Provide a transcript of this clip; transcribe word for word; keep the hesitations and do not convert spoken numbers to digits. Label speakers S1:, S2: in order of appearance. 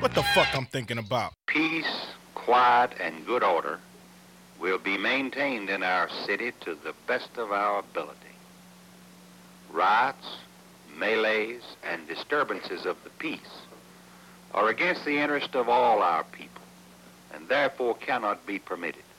S1: what the fuck I'm thinking about.
S2: Peace, quiet, and good order will be maintained in our city to the best of our ability. Riots, melees, and disturbances of the peace are against the interest of all our people, and therefore cannot be permitted.